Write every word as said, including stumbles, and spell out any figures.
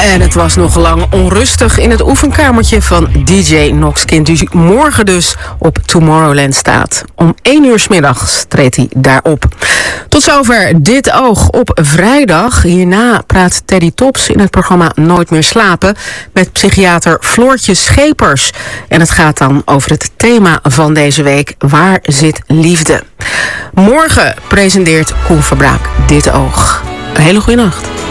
En het was nog lang onrustig in het oefenkamertje van D J Noxkind, die morgen dus op Tomorrowland staat. Om één uur 's middags treedt hij daarop. Tot zover Dit Oog op vrijdag. Hierna praat Teddy Tops in het programma Nooit meer slapen met psychiater Floortje Schepers. En het gaat dan over het thema van deze week: waar zit liefde? Morgen presenteert Koen Verbraak Dit Oog. Een hele goede nacht.